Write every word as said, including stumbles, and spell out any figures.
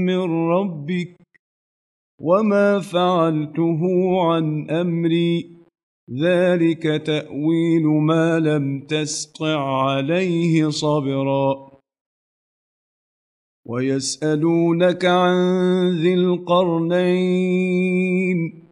من ربك وما فعلته عن أمري ذلك تأويل ما لم تسطع عليه صبرا ويسألونك عن ذي القرنين